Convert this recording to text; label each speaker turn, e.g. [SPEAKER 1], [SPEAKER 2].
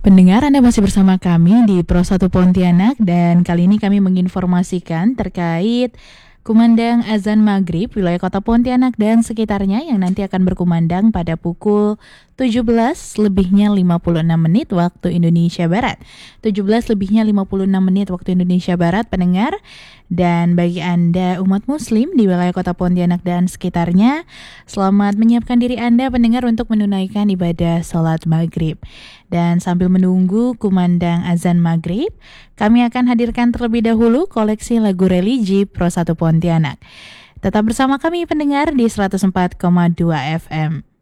[SPEAKER 1] Pendengar, Anda masih bersama kami di Pro 1 Pontianak dan kali ini kami menginformasikan terkait kumandang azan maghrib wilayah kota Pontianak dan sekitarnya yang nanti akan berkumandang pada pukul 17 lebihnya 56 menit waktu Indonesia Barat. 17 lebihnya 56 menit waktu Indonesia Barat, pendengar. Dan bagi Anda umat muslim di wilayah kota Pontianak dan sekitarnya, selamat menyiapkan diri Anda pendengar untuk menunaikan ibadah sholat maghrib. Dan sambil menunggu kumandang azan maghrib, kami akan hadirkan terlebih dahulu koleksi lagu religi Pro 1 Pontianak. Tetap bersama kami pendengar di 104,2 FM.